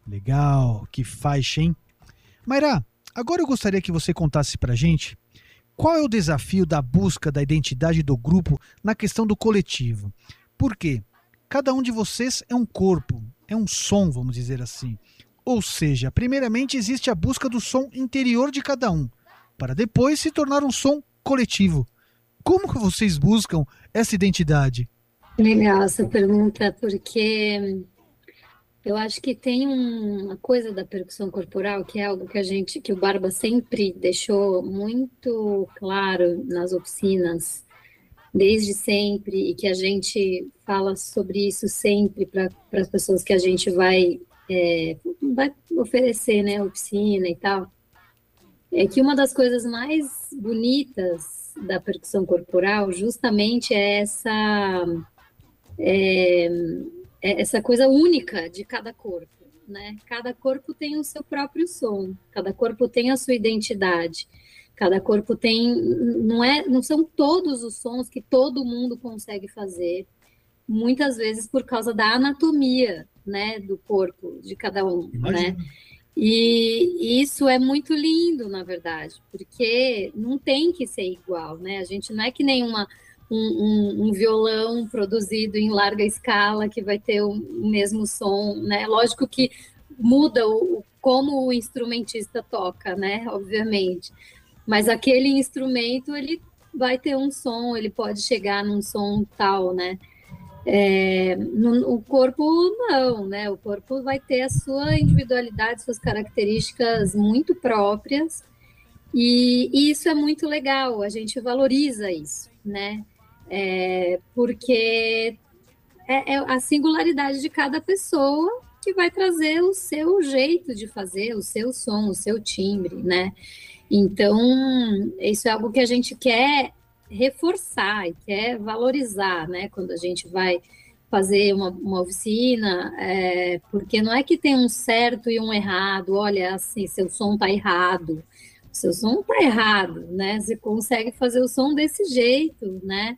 Legal, que faixa, hein? Mayra, agora eu gostaria que você contasse pra gente qual é o desafio da busca da identidade do grupo na questão do coletivo. Por quê? Cada um de vocês é um corpo, é um som, vamos dizer assim. Ou seja, primeiramente existe a busca do som interior de cada um, para depois se tornar um som coletivo. Como que vocês buscam essa identidade? Legal essa pergunta, porque eu acho que tem uma coisa da percussão corporal que é algo que o Barba sempre deixou muito claro nas oficinas, desde sempre, e que a gente fala sobre isso sempre para as pessoas que a gente vai oferecer, né, oficina e tal. É que uma das coisas mais bonitas da percussão corporal justamente essa coisa única de cada corpo, né? Cada corpo tem o seu próprio som, cada corpo tem a sua identidade, cada corpo tem, não são todos os sons que todo mundo consegue fazer, muitas vezes por causa da anatomia, né, do corpo de cada um, né? Imagino. E isso é muito lindo, na verdade, porque não tem que ser igual, né? A gente não é que nem um violão produzido em larga escala que vai ter o mesmo som, né? Lógico que muda como o instrumentista toca, né? Obviamente. Mas aquele instrumento, ele vai ter um som, ele pode chegar num som tal, né? O corpo não, né? O corpo vai ter a sua individualidade, suas características muito próprias, e isso é muito legal, a gente valoriza isso, né? Porque é a singularidade de cada pessoa que vai trazer o seu jeito de fazer, o seu som, o seu timbre, né? Então, isso é algo que a gente quer reforçar e quer valorizar, né? Quando a gente vai fazer uma oficina, porque não é que tem um certo e um errado, olha, assim, seu som tá errado, seu som tá errado, né? Você consegue fazer o som desse jeito, né?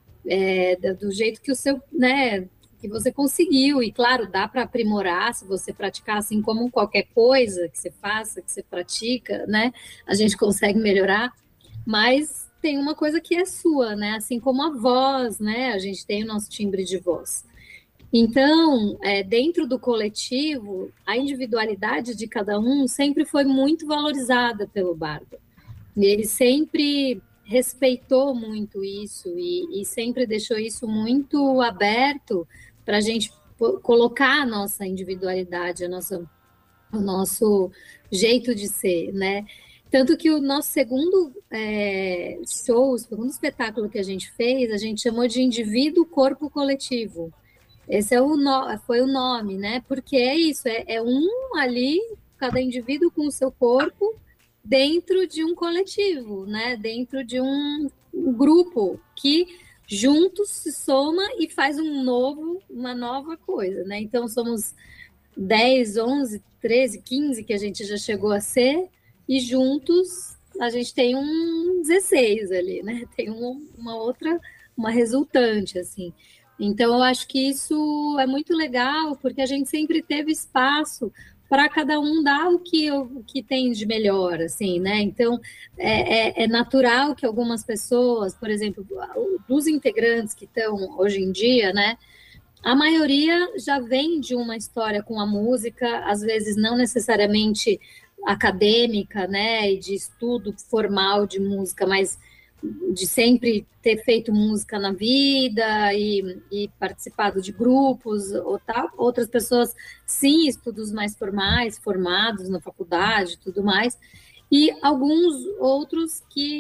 Do jeito que o seu, né? Que você conseguiu, e claro, dá para aprimorar se você praticar, assim como qualquer coisa que você faça, que você pratica, né? A gente consegue melhorar, mas tem uma coisa que é sua, né? Assim como a voz, né? A gente tem o nosso timbre de voz. Então, dentro do coletivo, a individualidade de cada um sempre foi muito valorizada pelo Barba. Ele sempre respeitou muito isso e sempre deixou isso muito aberto para a gente colocar a nossa individualidade, o nosso jeito de ser, né? Tanto que o nosso segundo show, o segundo espetáculo que a gente fez, a gente chamou de indivíduo, corpo, coletivo. Esse foi o nome, né? Porque é isso, é um ali, cada indivíduo com o seu corpo, dentro de um coletivo, né? Dentro de um grupo que juntos se soma e faz uma nova coisa, né? Então somos 10, 11, 13, 15 que a gente já chegou a ser, e juntos a gente tem um 16 ali, né? Tem uma outra, uma resultante, assim. Então, eu acho que isso é muito legal, porque a gente sempre teve espaço para cada um dar o que tem de melhor, assim, né? Então, é natural que algumas pessoas, por exemplo, dos integrantes que estão hoje em dia, né? A maioria já vem de uma história com a música, às vezes não necessariamente acadêmica, né, e de estudo formal de música, mas de sempre ter feito música na vida e participado de grupos ou tal. Outras pessoas, sim, estudos mais formais, formados na faculdade, tudo mais. E alguns outros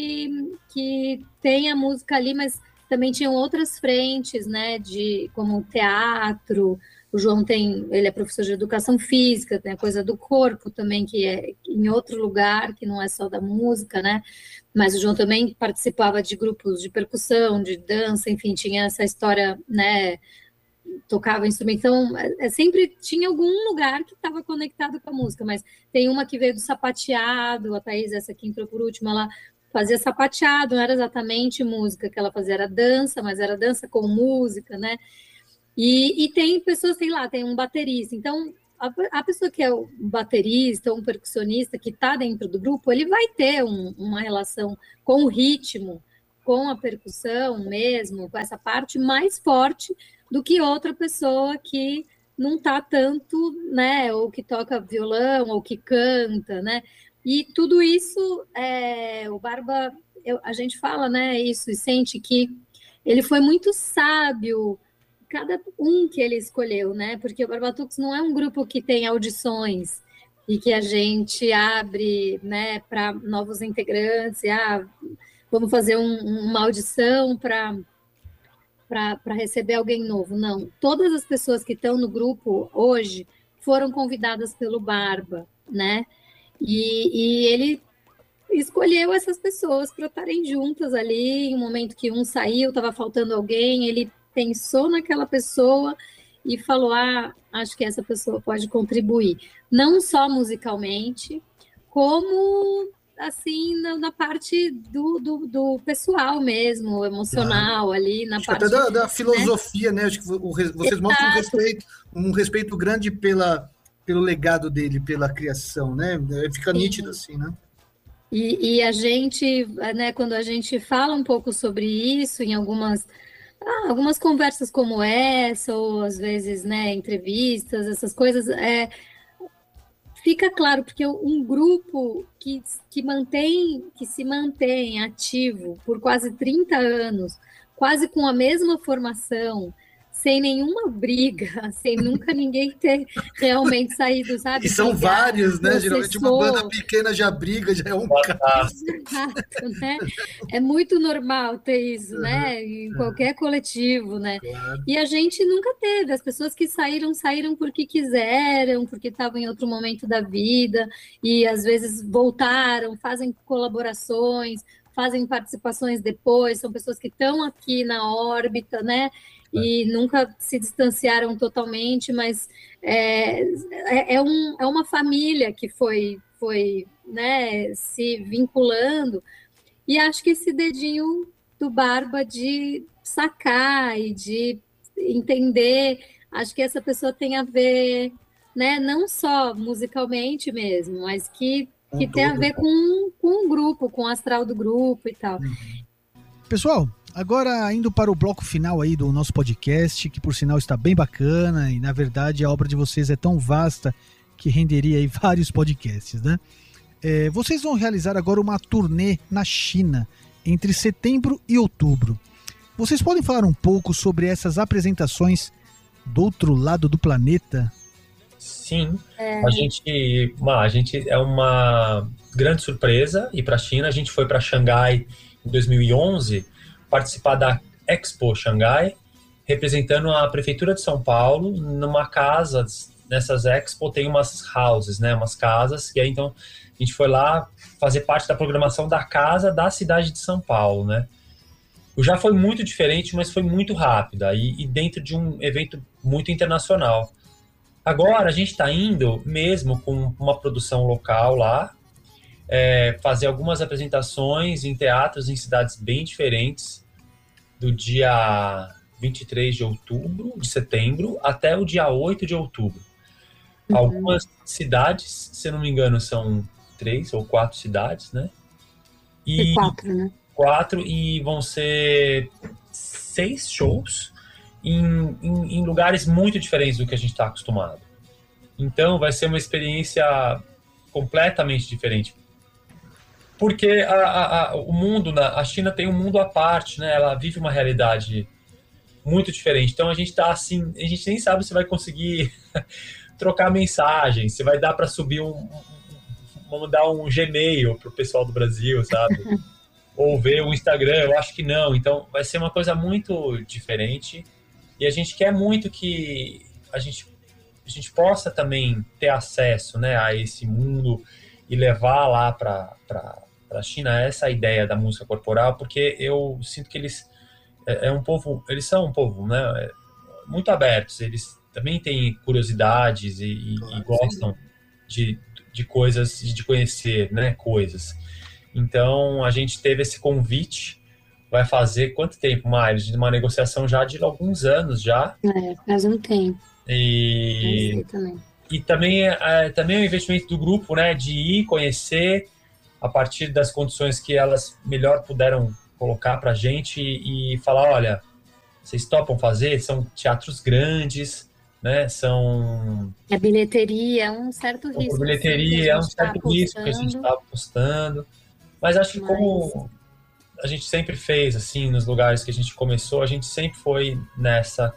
que têm a música ali, mas também tinham outras frentes, né, como teatro. O João ele é professor de educação física, tem a coisa do corpo também, que é em outro lugar, que não é só da música, né? Mas o João também participava de grupos de percussão, de dança, enfim, tinha essa história, né? Tocava instrumento, então sempre tinha algum lugar que estava conectado com a música, mas tem uma que veio do sapateado, a Thaís, essa que entrou por último, ela fazia sapateado, não era exatamente música que ela fazia, era dança, mas era dança com música, né? E tem pessoas, sei lá, tem um baterista, então a pessoa que é o baterista, um percussionista que está dentro do grupo, ele vai ter uma relação com o ritmo, com a percussão mesmo, com essa parte mais forte do que outra pessoa que não está tanto, né, ou que toca violão, ou que canta, né? E tudo isso, o Barba, a gente fala, né, isso, e sente que ele foi muito sábio, cada um que ele escolheu, né? Porque o Barbatux não é um grupo que tem audições e que a gente abre, né, para novos integrantes, vamos fazer uma audição para receber alguém novo. Não, todas as pessoas que estão no grupo hoje foram convidadas pelo Barba, né? E ele escolheu essas pessoas para estarem juntas ali, em um momento que um saiu, estava faltando alguém, ele pensou naquela pessoa e falou, acho que essa pessoa pode contribuir, não só musicalmente, como, assim, na parte do pessoal mesmo, emocional, ali, na acho parte... até da filosofia, né? Acho que vocês mostram um respeito grande pelo legado dele, pela criação, né? Fica nítido, assim, né? E a gente, né, quando a gente fala um pouco sobre isso em algumas conversas como essa, ou às vezes, né, entrevistas, essas coisas, fica claro, porque um grupo que se mantém ativo por quase 30 anos, quase com a mesma formação, sem nenhuma briga, sem nunca ninguém ter realmente saído, sabe? E são vários, né? Geralmente uma banda pequena já briga, já é um caso. Exato, né? É muito normal ter isso, né? Em qualquer coletivo, né? Claro. E a gente nunca teve. As pessoas que saíram porque quiseram, porque estavam em outro momento da vida, e às vezes voltaram, fazem colaborações, fazem participações depois, são pessoas que estão aqui na órbita, né? E nunca se distanciaram totalmente, mas é uma família que foi, né, se vinculando, e acho que esse dedinho do Barba de sacar e de entender, acho que essa pessoa tem a ver, né, não só musicalmente mesmo, mas que tem a ver com o grupo, com o astral do grupo e tal. Pessoal, agora indo para o bloco final aí do nosso podcast, que por sinal está bem bacana, e na verdade a obra de vocês é tão vasta que renderia aí vários podcasts, né? Vocês vão realizar agora uma turnê na China, entre setembro e outubro. Vocês podem falar um pouco sobre essas apresentações do outro lado do planeta? Sim, a gente é uma grande surpresa ir para a China. A gente foi para Xangai em 2011 participar da Expo Xangai, representando a Prefeitura de São Paulo numa casa. Nessas Expo tem umas houses, né, umas casas, e aí então a gente foi lá fazer parte da programação da casa da cidade de São Paulo, né. Já foi muito diferente, mas foi muito rápida e dentro de um evento muito internacional. Agora a gente está indo mesmo com uma produção local lá, fazer algumas apresentações em teatros em cidades bem diferentes, do dia 23 de setembro, até o dia 8 de outubro. Algumas cidades, se eu não me engano, são 3 ou 4 cidades, né? E 4, né? 4, e vão ser 6 shows em lugares muito diferentes do que a gente está acostumado. Então vai ser uma experiência completamente diferente. Porque o mundo, a China tem um mundo à parte, né? Ela vive uma realidade muito diferente. Então a gente está assim, a gente nem sabe se vai conseguir trocar mensagem, se vai dar para subir vamos dar um Gmail pro pessoal do Brasil, sabe? Ou ver o Instagram, eu acho que não. Então vai ser uma coisa muito diferente, e a gente quer muito que a gente possa também ter acesso, né, a esse mundo e levar lá para a China essa ideia da música corporal, porque eu sinto que eles são um povo, né, muito abertos. Eles também têm curiosidades e gostam de coisas, de conhecer, né, coisas. Então a gente teve esse convite. Vai fazer quanto tempo, Mário? De uma negociação já de alguns anos já. Faz um tempo. E E também é um investimento do grupo, né, de ir conhecer a partir das condições que elas melhor puderam colocar para a gente e falar, olha, vocês topam fazer? São teatros grandes, né? São... A bilheteria é um certo risco. Bilheteria é um certo risco que a gente está apostando. Mas acho que como a gente sempre fez, assim, nos lugares que a gente começou, a gente sempre foi nessa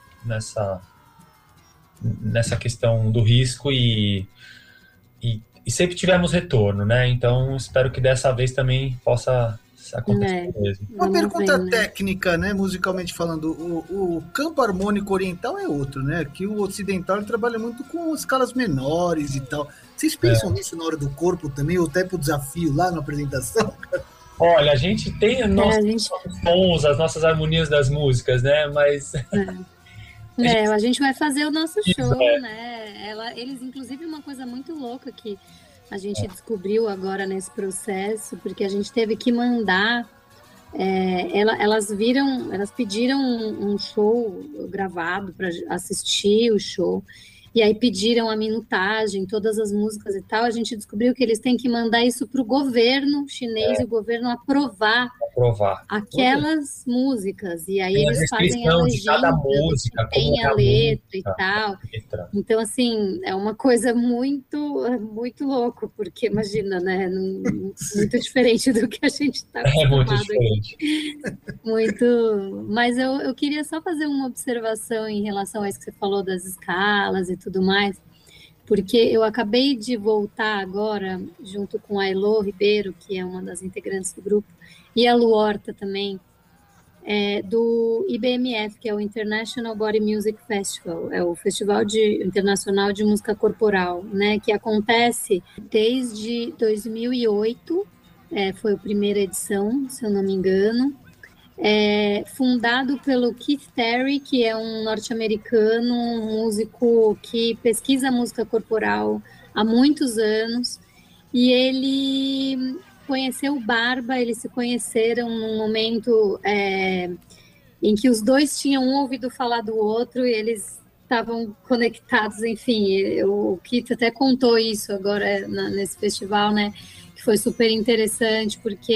questão do risco e sempre tivemos retorno, né? Então, espero que dessa vez também possa acontecer mesmo. Uma pergunta técnica, né? Musicalmente falando, o campo harmônico oriental é outro, né? Que o ocidental ele trabalha muito com escalas menores e tal. Vocês pensam nisso na hora do corpo também, ou até pro desafio lá na apresentação? Olha, a gente tem os nossos tons, as nossas harmonias das músicas, né? Mas... a gente vai fazer o nosso show, né? Eles, inclusive, uma coisa muito louca que a gente descobriu agora nesse processo, porque a gente teve que mandar. Elas pediram um show gravado para assistir o show. E aí pediram a minutagem, todas as músicas e tal. A gente descobriu que eles têm que mandar isso para o governo chinês e o governo aprovar aquelas músicas. E aí eles fazem a legenda, cada música, tem a letra e tal. Então, assim, é uma coisa muito, muito louco, porque imagina, né? Muito diferente do que a gente está acostumado aqui. Muito. Mas eu queria só fazer uma observação em relação a isso que você falou das escalas e tudo mais, porque eu acabei de voltar agora, junto com a Elô Ribeiro, que é uma das integrantes do grupo, e a Lu Horta também, do IBMF, que é o International Body Music Festival, é o Festival Internacional de Música Corporal, né, que acontece desde 2008, foi a primeira edição, se eu não me engano, fundado pelo Keith Terry, que é um norte-americano, um músico que pesquisa música corporal há muitos anos, e ele conheceu o Barba, eles se conheceram num momento em que os dois tinham um ouvido falar do outro, e eles estavam conectados, enfim, o Keith até contou isso agora nesse festival, né, foi super interessante, porque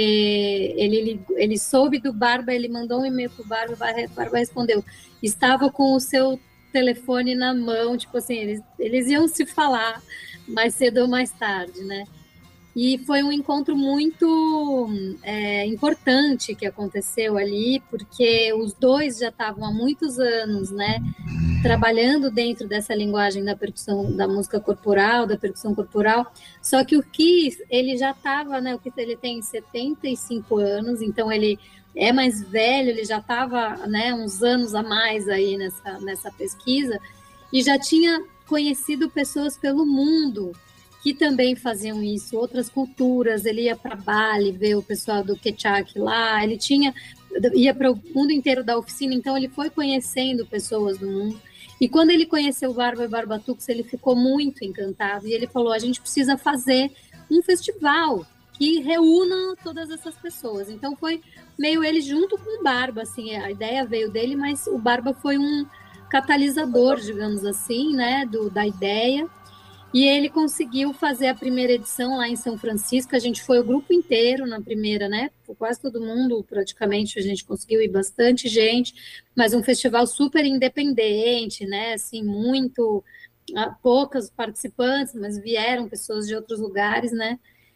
ele soube do Barba, ele mandou um e-mail pro Barba, o Barba respondeu, estava com o seu telefone na mão, tipo assim, eles iam se falar mais cedo ou mais tarde, né? E foi um encontro muito importante que aconteceu ali, porque os dois já estavam há muitos anos, né, trabalhando dentro dessa linguagem da percussão, da música corporal, da percussão corporal, só que o Keith, ele já estava, né, o Keith, ele tem 75 anos, então ele é mais velho, ele já estava, né, uns anos a mais aí nessa pesquisa, e já tinha conhecido pessoas pelo mundo que também faziam isso, outras culturas, ele ia para Bali ver o pessoal do Kechak lá, ele ia para o mundo inteiro da oficina, então ele foi conhecendo pessoas do mundo, e quando ele conheceu o Barba e Barbatux, ele ficou muito encantado, e ele falou, a gente precisa fazer um festival que reúna todas essas pessoas, então foi meio ele junto com o Barba, assim, a ideia veio dele, mas o Barba foi um catalisador, digamos assim, né, da ideia. E ele conseguiu fazer a primeira edição lá em São Francisco, a gente foi o grupo inteiro na primeira, né, quase todo mundo, praticamente, a gente conseguiu ir bastante gente, mas um festival super independente, né, assim, muito, poucas participantes, mas vieram pessoas de outros lugares, né,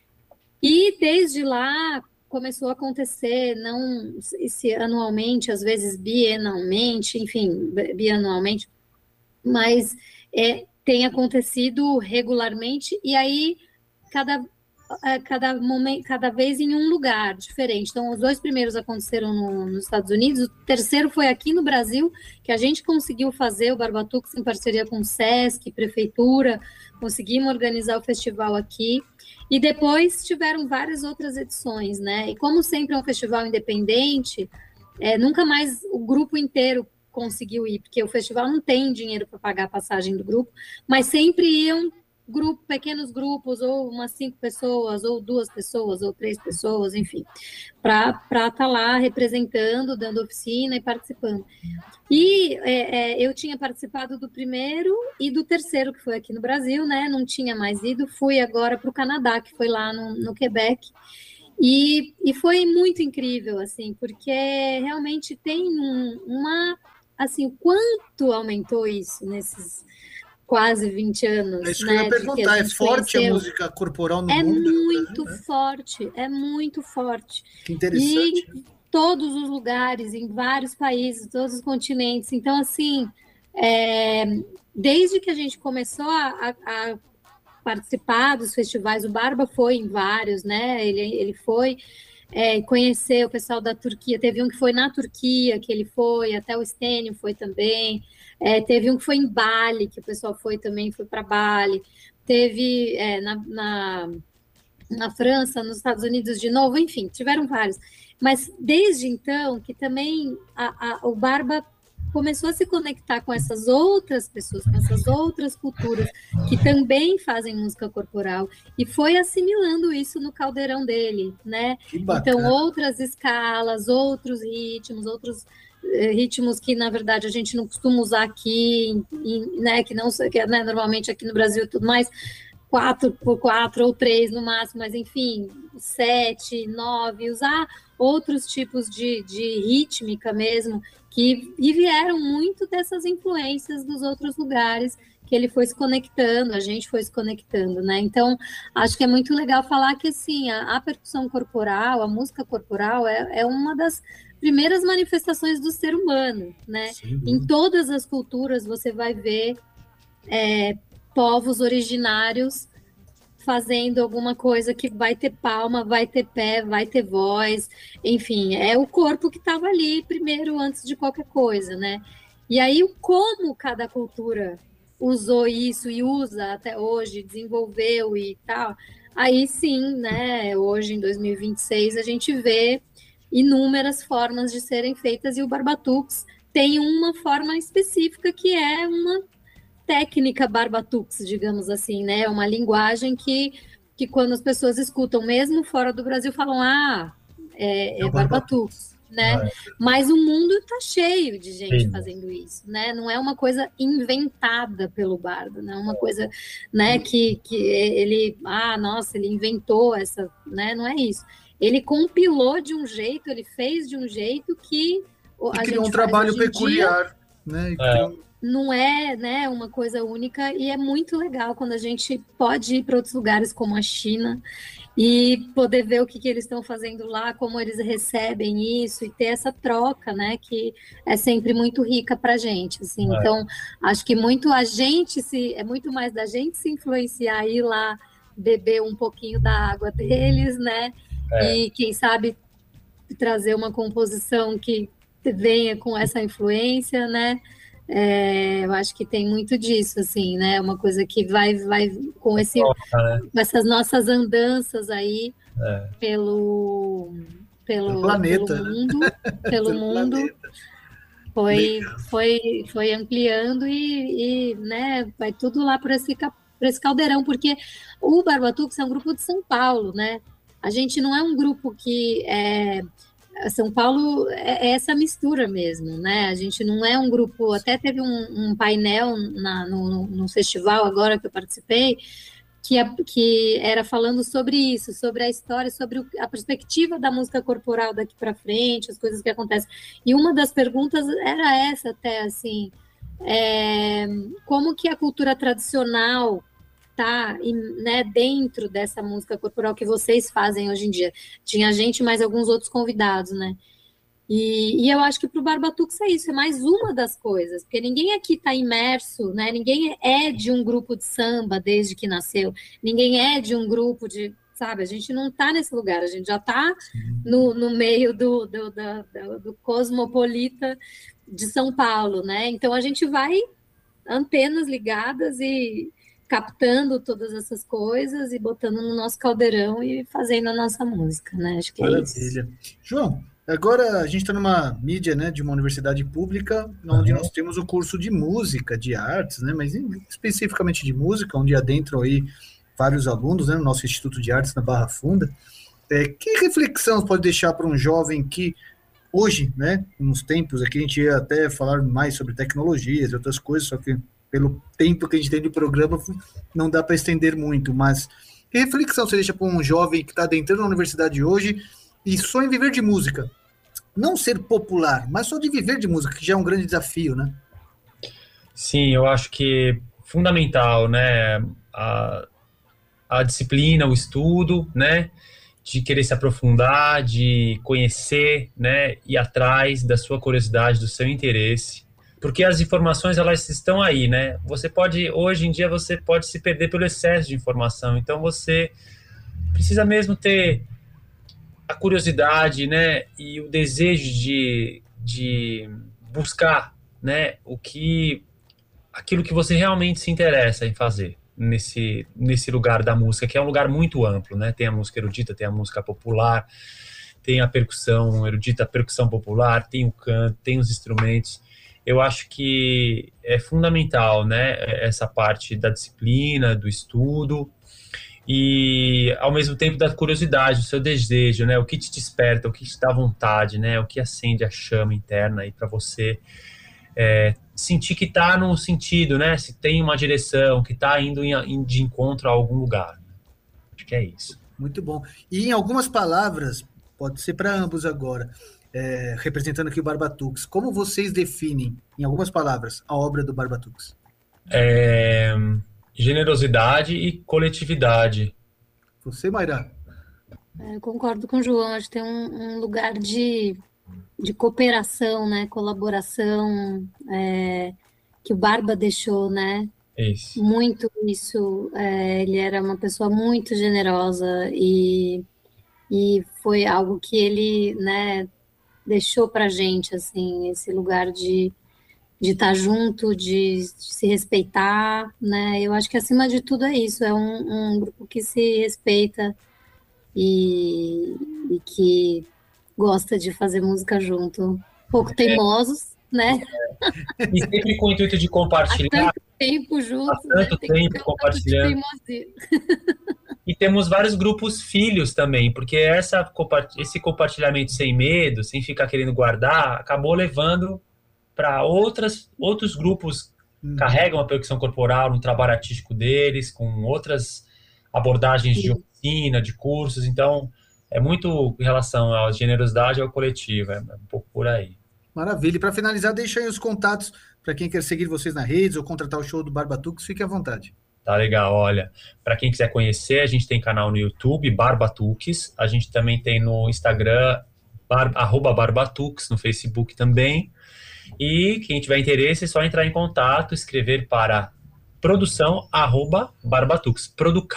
e desde lá começou a acontecer, não se anualmente, às vezes bienalmente, enfim, bianualmente, mas tem acontecido regularmente, e aí cada vez em um lugar diferente. Então, os 2 primeiros aconteceram nos Estados Unidos, o terceiro foi aqui no Brasil, que a gente conseguiu fazer, o Barbatux em parceria com o Sesc, Prefeitura, conseguimos organizar o festival aqui, e depois tiveram várias outras edições, né? E como sempre é um festival independente, nunca mais o grupo inteiro conseguiu ir, porque o festival não tem dinheiro para pagar a passagem do grupo, mas sempre iam pequenos grupos, ou umas 5 pessoas, ou 2 pessoas, ou 3 pessoas, enfim, para estar lá representando, dando oficina e participando. E eu tinha participado do primeiro e do terceiro, que foi aqui no Brasil, né? Não tinha mais ido, fui agora para o Canadá, que foi lá no Quebec. E foi muito incrível, assim, porque realmente tem assim, quanto aumentou isso nesses quase 20 anos, É isso que eu né? ia De que a perguntar, é gente forte a conheceu. música corporal no É mundo, no muito Brasil, né? forte, é muito forte. Que E interessante. em todos os lugares, em vários países, todos os continentes. Então, assim, desde que a gente começou a participar dos festivais, o Barba foi em vários, né? Ele foi conhecer o pessoal da Turquia. Teve um que foi na Turquia, que ele foi, até o Stênio foi também. Teve um que foi em Bali, que o pessoal foi também, foi para Bali. Teve na França, nos Estados Unidos de novo, enfim, tiveram vários. Mas desde então, que também o Barba começou a se conectar com essas outras pessoas, com essas outras culturas que também fazem música corporal e foi assimilando isso no caldeirão dele, né? Que bacana. Então, outras escalas, outros ritmos que, na verdade, a gente não costuma usar aqui, né? Que não, que, né, normalmente aqui no Brasil e tudo mais, 4x4 ou 3 no máximo, mas enfim, 7, 9, usar outros tipos de rítmica mesmo, e vieram muito dessas influências dos outros lugares que ele foi se conectando, a gente foi se conectando, né? Então, acho que é muito legal falar que, assim, a percussão corporal, a música corporal é uma das primeiras manifestações do ser humano, né? Em todas as culturas você vai ver povos originários fazendo alguma coisa que vai ter palma, vai ter pé, vai ter voz, enfim, é o corpo que estava ali primeiro antes de qualquer coisa, né? E aí como cada cultura usou isso e usa até hoje, desenvolveu e tal, aí sim, né, hoje em 2026 a gente vê inúmeras formas de serem feitas e o Barbatuques tem uma forma específica que é uma técnica Barbatuques, digamos assim, né? É uma linguagem que quando as pessoas escutam, mesmo fora do Brasil, falam, é Barbatuques, né? Mas o mundo está cheio de gente fazendo isso, né? Não é uma coisa inventada pelo bardo, não é uma coisa, né, que ele, nossa, ele inventou essa, né? Não é isso. Ele compilou de um jeito, ele fez de um jeito que a gente criou um trabalho peculiar, né? Não é, né, uma coisa única e é muito legal quando a gente pode ir para outros lugares como a China e poder ver o que eles estão fazendo lá, como eles recebem isso e ter essa troca, né, que é sempre muito rica para a gente, assim. Então, acho que é muito mais da gente se influenciar, ir lá beber um pouquinho da água deles, né, e quem sabe trazer uma composição que venha com essa influência, né. Eu acho que tem muito disso, assim, né? Uma coisa que vai com essas nossas andanças aí pelo planeta, pelo mundo, foi ampliando e né, vai tudo lá para esse caldeirão, porque o Barbatuques é um grupo de São Paulo, né? A gente não é um grupo que São Paulo é essa mistura mesmo, né? A gente não é um grupo. Até teve um painel no festival agora que eu participei, que era falando sobre isso, sobre a história, sobre a perspectiva da música corporal daqui para frente, as coisas que acontecem. E uma das perguntas era essa, até assim, como que a cultura tradicional tá, né, dentro dessa música corporal que vocês fazem hoje em dia. Tinha gente, mais alguns outros convidados, né? E eu acho que para o Barbatuques é isso, é mais uma das coisas, porque ninguém aqui está imerso, né? Ninguém é de um grupo de samba desde que nasceu, ninguém é de um grupo de, sabe? A gente não está nesse lugar, a gente já está no meio do cosmopolita de São Paulo, né? Então a gente vai antenas ligadas e captando todas essas coisas e botando no nosso caldeirão e fazendo a nossa música, né? Acho que Maravilha. é isso. João, Agora a gente está numa mídia, né, de uma universidade pública, onde nós temos o curso de música, de artes, né, mas especificamente de música, onde adentram aí vários alunos, né, no nosso Instituto de Artes na Barra Funda. Que reflexão pode deixar para um jovem que hoje, né, nos tempos aqui a gente ia até falar mais sobre tecnologias e outras coisas, só que pelo tempo que a gente tem de programa não dá para estender muito, mas que reflexão você deixa para um jovem que está adentrando na universidade hoje e sonha em viver de música? Não ser popular, mas só de viver de música, que já é um grande desafio, né? Sim, eu acho que fundamental, né, a disciplina, o estudo, né, de querer se aprofundar, de conhecer, né, ir atrás da sua curiosidade, do seu interesse, porque as informações, elas estão aí, né, hoje em dia, você pode se perder pelo excesso de informação, então você precisa mesmo ter a curiosidade, né, e o desejo de buscar, né, aquilo que você realmente se interessa em fazer nesse lugar da música, que é um lugar muito amplo, né? Tem a música erudita, tem a música popular, tem a percussão erudita, a percussão popular, tem o canto, tem os instrumentos. Eu acho que é fundamental, né, essa parte da disciplina, do estudo e, ao mesmo tempo, da curiosidade, do seu desejo, né? O que te desperta, o que te dá vontade, né? O que acende a chama interna aí para você sentir que está num sentido, né? Se tem uma direção, que está indo de encontro a algum lugar. Acho que é isso. Muito bom. E em algumas palavras, pode ser para ambos agora, representando aqui o Barbatuques, como vocês definem, em algumas palavras, a obra do Barbatuques? Generosidade e coletividade. Você, Mayra? Eu concordo com o João, acho que tem um lugar de cooperação, né, colaboração, que o Barba deixou, né? Isso. Muito isso. Ele era uma pessoa muito generosa e foi algo que ele, né, deixou pra gente, assim, esse lugar de estar junto, de se respeitar, né? Eu acho que acima de tudo é isso, é um grupo que se respeita e que gosta de fazer música junto. Um pouco teimosos, né? E sempre com o intuito de compartilhar. Há tanto tempo juntos. Há tanto tempo compartilhando. E temos vários grupos filhos também, porque esse compartilhamento sem medo, sem ficar querendo guardar, acabou levando para outros grupos que carregam a percussão corporal no trabalho artístico deles, com outras abordagens de oficina, de cursos. Então, é muito em relação à generosidade e ao coletivo, é um pouco por aí. Maravilha. E para finalizar, deixa aí os contatos para quem quer seguir vocês nas redes ou contratar o show do Barbatuques, fique à vontade. Tá legal, olha, para quem quiser conhecer, a gente tem canal no YouTube, Barbatuques, a gente também tem no Instagram, @Barbatuques, no Facebook também, e quem tiver interesse é só entrar em contato, escrever para produção@Barbatuques,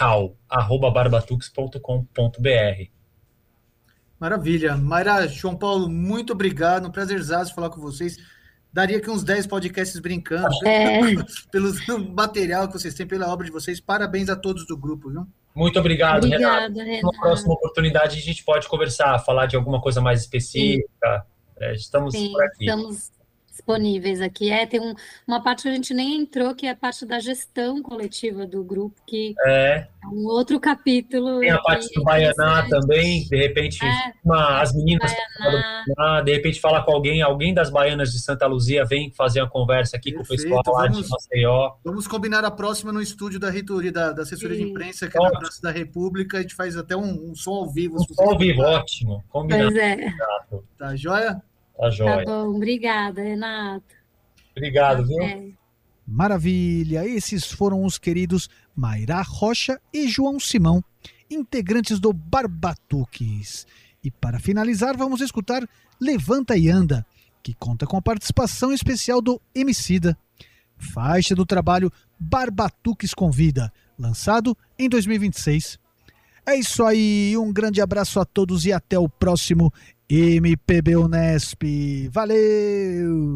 producal@barbatuques.com.br. Maravilha. Mayra, João Paulo, muito obrigado, um prazerzaço falar com vocês. Daria aqui uns 10 podcasts brincando, pelo material que vocês têm, pela obra de vocês. Parabéns a todos do grupo, viu? Muito obrigado, Obrigada, Renato. Na próxima oportunidade a gente pode conversar, falar de alguma coisa mais específica. Estamos por aqui. Estamos disponíveis aqui. Tem uma parte que a gente nem entrou, que é a parte da gestão coletiva do grupo, que é um outro capítulo. Tem a parte do Baianá também, de repente, as meninas de repente falar com alguém das baianas de Santa Luzia vem fazer uma conversa aqui com o pessoal lá de Maceió. Vamos combinar a próxima no estúdio da reitoria, da assessoria de imprensa, que é na Praça da República, a gente faz até um som ao vivo. Um som ao vivo, ótimo. Combinado. Tá joia? Tá joia. Tá bom, obrigada, Renato. Obrigado, viu? Maravilha! Esses foram os queridos Mayra Rocha e João Simão, integrantes do Barbatuques. E para finalizar, vamos escutar Levanta e Anda, que conta com a participação especial do Emicida, faixa do trabalho Barbatuques Convida, lançado em 2026. É isso aí, um grande abraço a todos e até o próximo MPB Unesp. Valeu!